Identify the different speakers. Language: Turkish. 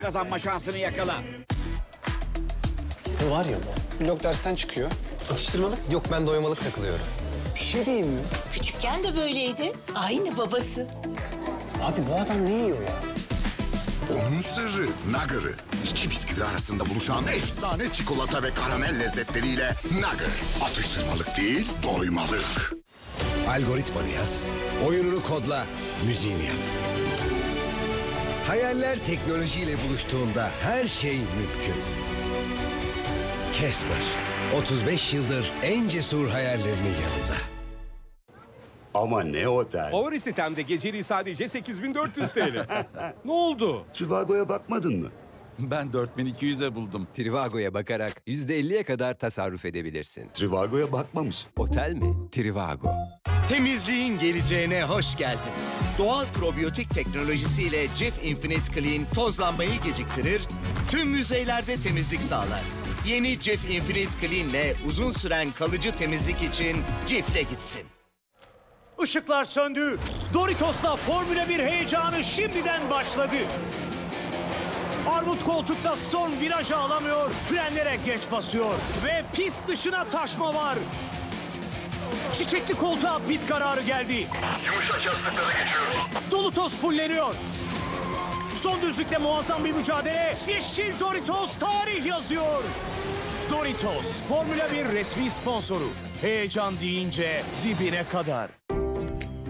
Speaker 1: kazanma şansını yakala.
Speaker 2: Bu var ya bu. Blok dersten çıkıyor. Atıştırmalık.
Speaker 3: Yok, ben doymalık takılıyorum.
Speaker 2: Bir şey diyeyim mi?
Speaker 4: Küçükken de böyleydi. Aynı babası.
Speaker 2: Abi bu adam ne yiyor ya?
Speaker 5: Onun sırrı Nugger'ı. İki bisküvi arasında buluşan efsane çikolata ve karamel lezzetleriyle Nugger. Atıştırmalık değil, doymalık.
Speaker 6: Algoritmanı yaz, oyununu kodla, müziğini yap. Hayaller teknolojiyle buluştuğunda her şey mümkün. Casper, 35 yıldır en cesur hayallerinin yanında.
Speaker 7: Ama ne otel?
Speaker 8: Favori sitemde geceliği sadece 8.400 TL. Ne oldu?
Speaker 7: Trivago'ya bakmadın mı?
Speaker 9: Ben 4200'e buldum.
Speaker 3: Trivago'ya bakarak %50'ye kadar tasarruf edebilirsin.
Speaker 7: Trivago'ya bakmamış.
Speaker 3: Otel mi? Trivago.
Speaker 10: Temizliğin geleceğine hoş geldin. Doğal probiyotik teknolojisiyle Cif Infinite Clean tozlanmayı geciktirir, tüm yüzeylerde temizlik sağlar. Yeni Cif Infinite Clean ile uzun süren kalıcı temizlik için Cif'le gitsin.
Speaker 11: Işıklar söndü. Doritos'la Formula 1 heyecanı şimdiden başladı. Armut koltukta Storm virajı alamıyor, frenlere geç basıyor ve pist dışına taşma var. Çiçekli koltuğa pit kararı geldi.
Speaker 5: Yumuşak yastıklara geçiyoruz.
Speaker 11: Dolutos fulleniyor. Son düzlükte muazzam bir mücadele. Yeşil Doritos tarih yazıyor. Doritos, Formula 1 resmi sponsoru. Heyecan deyince dibine kadar.